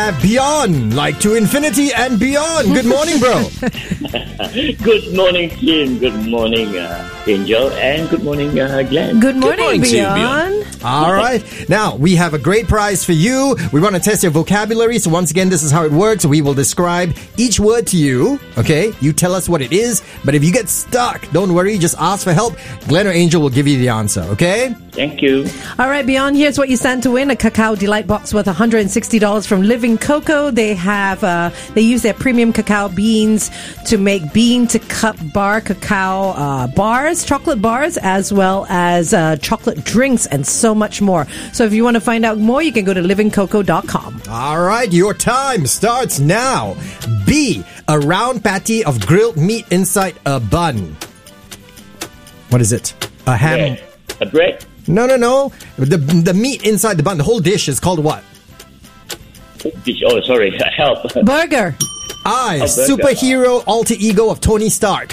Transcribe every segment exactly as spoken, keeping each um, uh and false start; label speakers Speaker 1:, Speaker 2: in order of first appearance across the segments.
Speaker 1: have Beyond, like to infinity and beyond. Good morning, bro.
Speaker 2: Good morning, Kim. Good morning, uh, Angel. And good morning, uh, Glenn.
Speaker 3: Good morning,
Speaker 4: morning to you,
Speaker 3: Beyond.
Speaker 1: All right. Now, we have a great prize for you. We want to test your vocabulary. So once again, this is how it works. We will describe each word to you. Okay? You tell us what it is. But if you get stuck, don't worry. Just ask for help. Glenn or Angel will give you the answer. Okay?
Speaker 2: Thank you.
Speaker 3: All right, Beyond, here's what you stand to win. A Cacao Delight box worth one hundred sixty dollars from Living Cocoa. They have, uh, they use their premium cacao beans to make bean to cup bar cacao uh, bars, chocolate bars, as well as uh, chocolate drinks and so much more. So if you want to find out more, you can go to living cocoa dot com.
Speaker 1: All right. Your time starts now. B, a round patty of grilled meat inside a bun. What is it? A ham.
Speaker 2: Bread. A bread.
Speaker 1: No, no, no. The the meat inside the bun, the whole dish is called what?
Speaker 2: Oh, sorry. Help.
Speaker 3: Burger.
Speaker 1: I,
Speaker 2: A burger.
Speaker 1: superhero alter ego of Tony Stark.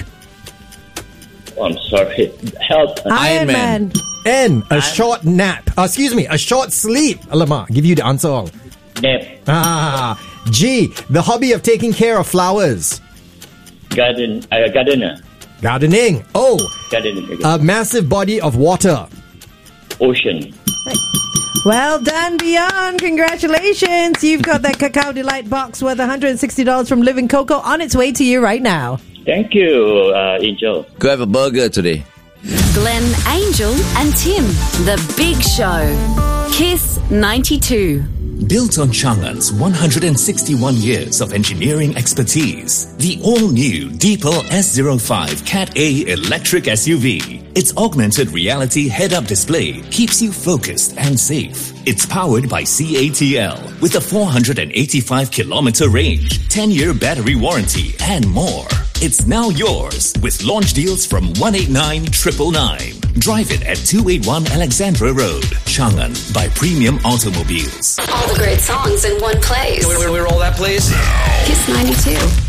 Speaker 2: Oh, I'm sorry. Help.
Speaker 3: Iron
Speaker 4: Man.
Speaker 3: Man.
Speaker 1: N, a short nap. Uh, excuse me, a short sleep. Alamak, give you the answer all.
Speaker 2: Nap.
Speaker 1: Ah, G, the hobby of taking care of flowers.
Speaker 2: Garden. Uh, gardener.
Speaker 1: Gardening. O,
Speaker 2: Gardener.
Speaker 1: a massive body of water.
Speaker 2: Ocean.
Speaker 3: Well done, Beyond. Congratulations. You've got that Cacao Delight box worth one hundred sixty dollars from Living Cocoa on its way to you right now.
Speaker 2: Thank you, uh, Angel.
Speaker 4: Go have a burger today.
Speaker 5: Glenn, Angel, and Tim. The Big Show. Kiss ninety-two.
Speaker 6: Built on Chang'an's one hundred sixty-one years of engineering expertise, the all-new Deepal S zero five Cat A electric S U V. Its augmented reality head-up display keeps you focused and safe. It's powered by C A T L with a four hundred eighty-five kilometer range, ten-year battery warranty, and more. It's now yours with launch deals from one eight nine nine nine nine. Drive it at two eighty-one Alexandra Road, Chang'an by Premium Automobiles.
Speaker 5: All the great songs in one place.
Speaker 4: Where, where, where all that plays?
Speaker 5: Kiss ninety-two.